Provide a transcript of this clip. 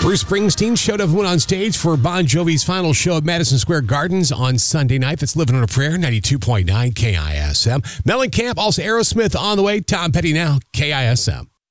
Bruce Springsteen showed everyone on stage for Bon Jovi's final show at Madison Square Gardens on Sunday night. That's Living on a Prayer, 92.9 KISM. Mellencamp, also Aerosmith on the way. Tom Petty now, KISM.